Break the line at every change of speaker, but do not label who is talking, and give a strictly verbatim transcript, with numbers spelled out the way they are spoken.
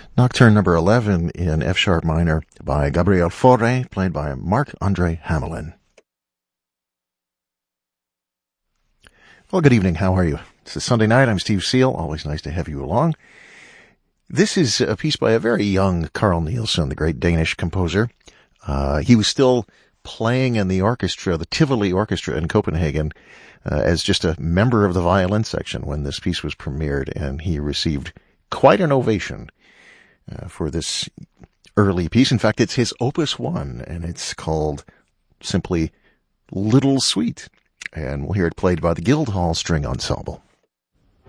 Nocturne number eleven in F-sharp minor by Gabriel Fauré, played by Marc-André Hamelin. Well, good evening. How are you? It's a Sunday night. I'm Steve Seal. Always nice to have you along. This is a piece by a very young Carl Nielsen, the great Danish composer. Uh, he was still playing in the orchestra, the Tivoli Orchestra in Copenhagen, uh, as just a member of the violin section when this piece was premiered, and he received quite an ovation uh, for this early piece. In fact, it's his opus one, and it's called simply Little Sweet, and we'll hear it played by the Guildhall String Ensemble.